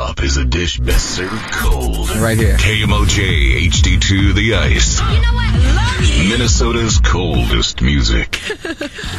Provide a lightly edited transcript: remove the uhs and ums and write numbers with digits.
up is a dish best served cold. Right here. KMOJ HD2 The Ice. You know what? Love you. Minnesota's coldest music.